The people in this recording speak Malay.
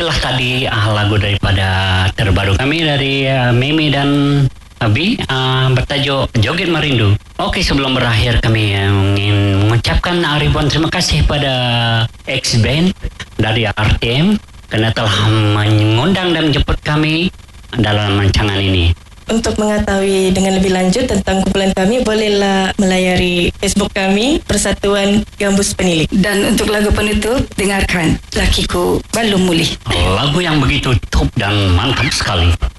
itulah tadi lagu daripada terbaru kami dari Mimi dan Abi bertajuk Joget Merindu. Oke, sebelum berakhir kami ingin mengucapkan ribuan terima kasih pada X-Band dari RTM karena telah mengundang dan menjemput kami dalam rancangan ini. Untuk mengetahui dengan lebih lanjut tentang kumpulan kami, bolehlah melayari Facebook kami, Persatuan Gambus Penilik. Dan untuk lagu penutup, dengarkan Lakiku Belum Mulih. Lagu yang begitu top dan mantap sekali.